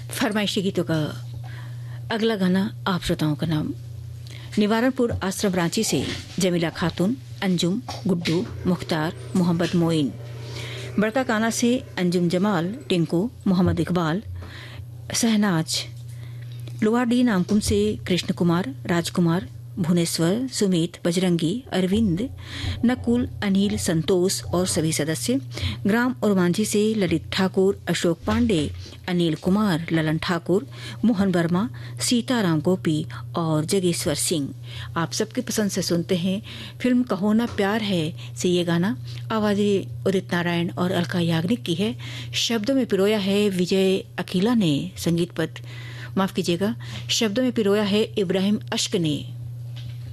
फरमाइशी गीतों का अगला गाना आप श्रोताओं का नाम निवारणपुर आश्रम रांची से जमीला खातून, अंजुम, गुड्डू, मुख्तार, मोहम्मद मोइन। बड़का काना से अंजुम जमाल, टिंकू, मोहम्मद इकबाल, सहनाज। लोहाडी नामकुम से कृष्ण कुमार, राजकुमार, भुवनेश्वर, सुमित, बजरंगी, अरविंद, नकुल, अनिल, संतोष और सभी सदस्य। ग्राम और मांझी से ललित ठाकुर, अशोक पांडे, अनिल कुमार, ललन ठाकुर, मोहन वर्मा, सीताराम गोपी और जगेश्वर सिंह। आप सबकी पसंद से सुनते हैं फिल्म कहो ना प्यार है से ये गाना। आवाजें उदित नारायण और अलका याग्निक की है। शब्दों में पिरोया है विजय अकीला ने, संगीत पद माफ कीजिएगा, शब्दों में पिरोया है इब्राहिम अश्क ने।